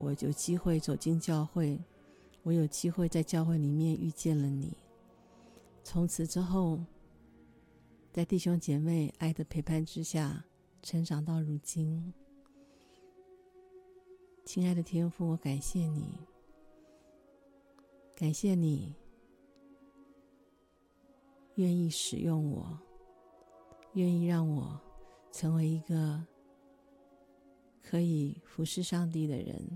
我有机会走进教会，我有机会在教会里面遇见了你。从此之后，在弟兄姐妹爱的陪伴之下，成长到如今。亲爱的天父，我感谢你，感谢你愿意使用我，愿意让我成为一个可以服侍上帝的人。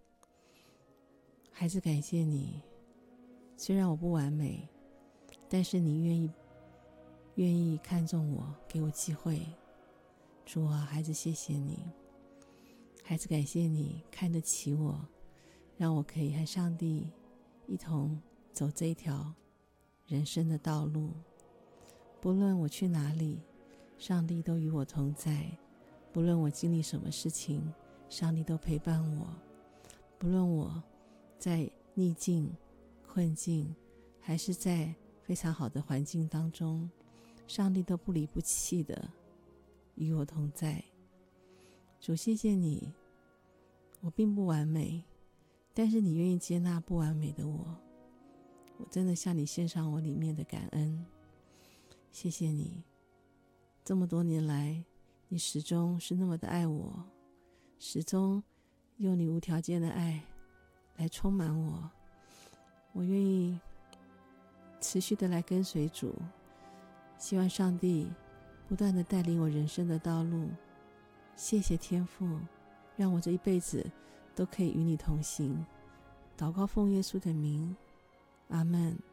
还是感谢你，虽然我不完美，但是你愿意看重我，给我机会。主啊，孩子谢谢你，孩子感谢你看得起我，让我可以和上帝一同走这一条人生的道路。不论我去哪里，上帝都与我同在，不论我经历什么事情，上帝都陪伴我。不论我在逆境、困境，还是在非常好的环境当中，上帝都不离不弃的与我同在。主，谢谢你，我并不完美，但是你愿意接纳不完美的我，我真的向你献上我里面的感恩。谢谢你，这么多年来，你始终是那么的爱我，始终用你无条件的爱来充满我。我愿意持续的来跟随主，希望上帝不断的带领我人生的道路。谢谢天父，让我这一辈子都可以与你同行。祷告奉耶稣的名，阿们。